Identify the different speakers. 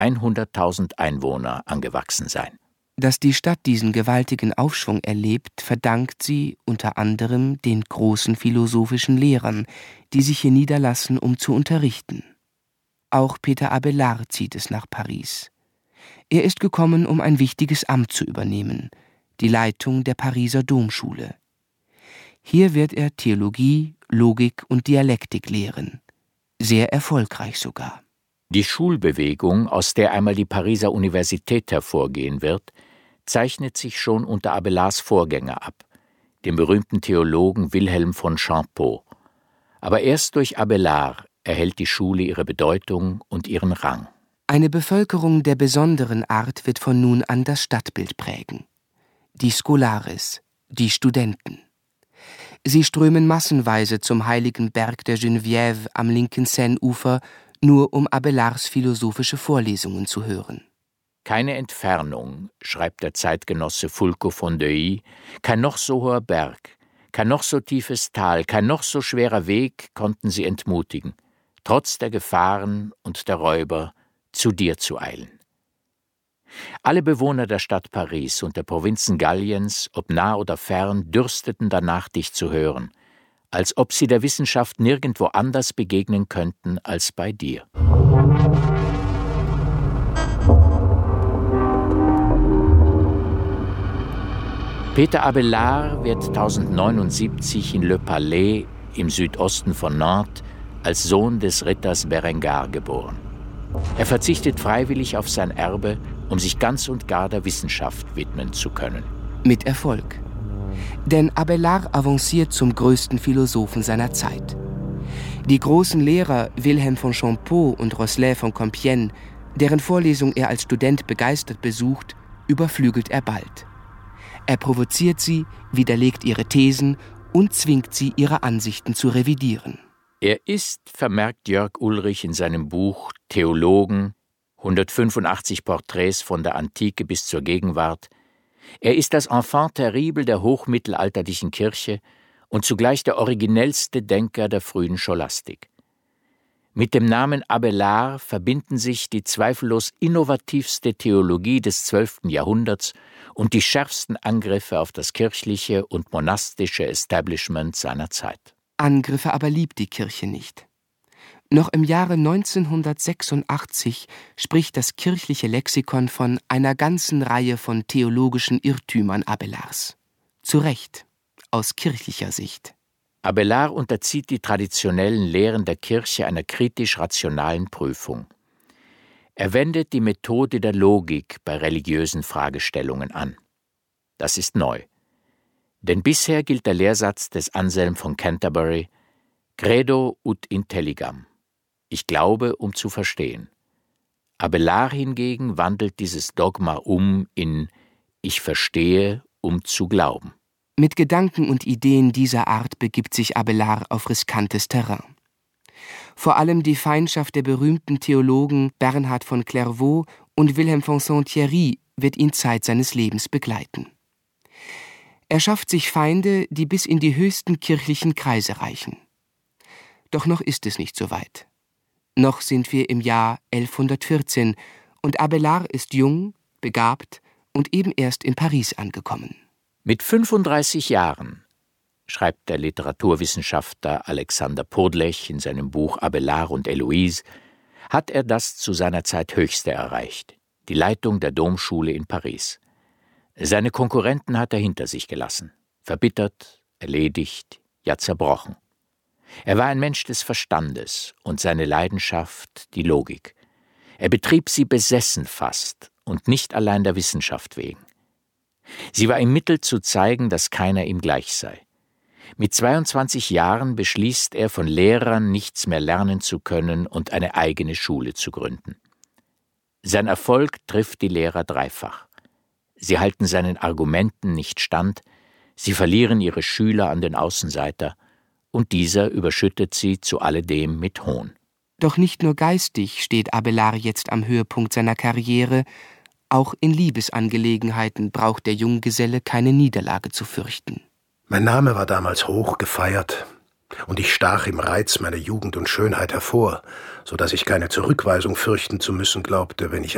Speaker 1: 100.000 Einwohner angewachsen sein.
Speaker 2: Dass die Stadt diesen gewaltigen Aufschwung erlebt, verdankt sie unter anderem den großen philosophischen Lehrern, die sich hier niederlassen, um zu unterrichten. Auch Peter Abelard zieht es nach Paris. Er ist gekommen, um ein wichtiges Amt zu übernehmen, die Leitung der Pariser Domschule. Hier wird er Theologie, Logik und Dialektik lehren. Sehr erfolgreich sogar.
Speaker 1: Die Schulbewegung, aus der einmal die Pariser Universität hervorgehen wird, zeichnet sich schon unter Abelards Vorgänger ab, dem berühmten Theologen Wilhelm von Champeaux. Aber erst durch Abelard erhält die Schule ihre Bedeutung und ihren Rang.
Speaker 2: Eine Bevölkerung der besonderen Art wird von nun an das Stadtbild prägen. Die Scolares, die Studenten. Sie strömen massenweise zum heiligen Berg der Geneviève am linken Seineufer, nur um Abelards philosophische Vorlesungen zu hören.
Speaker 1: Keine Entfernung, schreibt der Zeitgenosse Fulco von Deuil, kein noch so hoher Berg, kein noch so tiefes Tal, kein noch so schwerer Weg konnten sie entmutigen, trotz der Gefahren und der Räuber, zu dir zu eilen. Alle Bewohner der Stadt Paris und der Provinzen Galliens, ob nah oder fern, dürsteten danach, dich zu hören, als ob sie der Wissenschaft nirgendwo anders begegnen könnten als bei dir. Peter Abelard wird 1079 in Le Palais im Südosten von Nantes als Sohn des Ritters Berengar geboren. Er verzichtet freiwillig auf sein Erbe, um sich ganz und gar der Wissenschaft widmen zu können.
Speaker 2: Mit Erfolg. Denn Abelard avanciert zum größten Philosophen seiner Zeit. Die großen Lehrer Wilhelm von Champeaux und Roslet von Compiègne, deren Vorlesung er als Student begeistert besucht, überflügelt er bald. Er provoziert sie, widerlegt ihre Thesen und zwingt sie, ihre Ansichten zu revidieren.
Speaker 1: Er ist, vermerkt Jörg Ulrich in seinem Buch Theologen, 185 Porträts von der Antike bis zur Gegenwart, er ist das Enfant terrible der hochmittelalterlichen Kirche und zugleich der originellste Denker der frühen Scholastik. Mit dem Namen Abelard verbinden sich die zweifellos innovativste Theologie des 12. Jahrhunderts und die schärfsten Angriffe auf das kirchliche und monastische Establishment seiner Zeit.
Speaker 2: Angriffe aber liebt die Kirche nicht. Noch im Jahre 1986 spricht das kirchliche Lexikon von einer ganzen Reihe von theologischen Irrtümern Abelards. Zu Recht, aus kirchlicher Sicht.
Speaker 1: Abelard unterzieht die traditionellen Lehren der Kirche einer kritisch-rationalen Prüfung. Er wendet die Methode der Logik bei religiösen Fragestellungen an. Das ist neu. Denn bisher gilt der Lehrsatz des Anselm von Canterbury: Credo ut intelligam. Ich glaube, um zu verstehen. Abelard hingegen wandelt dieses Dogma in Ich verstehe, um zu glauben.
Speaker 2: Mit Gedanken und Ideen dieser Art begibt sich Abelard auf riskantes Terrain. Vor allem die Feindschaft der berühmten Theologen Bernhard von Clairvaux und Wilhelm von Saint-Thierry wird ihn Zeit seines Lebens begleiten. Er schafft sich Feinde, die bis in die höchsten kirchlichen Kreise reichen. Doch noch ist es nicht so weit. Noch sind wir im Jahr 1114 und Abelard ist jung, begabt und eben erst in Paris angekommen.
Speaker 1: Mit 35 Jahren, schreibt der Literaturwissenschaftler Alexander Podlech in seinem Buch Abelard und Héloïse, hat er das zu seiner Zeit Höchste erreicht, die Leitung der Domschule in Paris. Seine Konkurrenten hat er hinter sich gelassen, verbittert, erledigt, ja zerbrochen. Er war ein Mensch des Verstandes und seine Leidenschaft die Logik. Er betrieb sie besessen fast und nicht allein der Wissenschaft wegen. Sie war im Mittel zu zeigen, dass keiner ihm gleich sei. Mit 22 Jahren beschließt er, von Lehrern nichts mehr lernen zu können und eine eigene Schule zu gründen. Sein Erfolg trifft die Lehrer dreifach. Sie halten seinen Argumenten nicht stand, sie verlieren ihre Schüler an den Außenseiter, und dieser überschüttet sie zu alledem mit Hohn.
Speaker 2: Doch nicht nur geistig steht Abelard jetzt am Höhepunkt seiner Karriere, auch in Liebesangelegenheiten braucht der Junggeselle keine Niederlage zu fürchten.
Speaker 3: Mein Name war damals hoch gefeiert, und ich stach im Reiz meiner Jugend und Schönheit hervor, so dass ich keine Zurückweisung fürchten zu müssen glaubte, wenn ich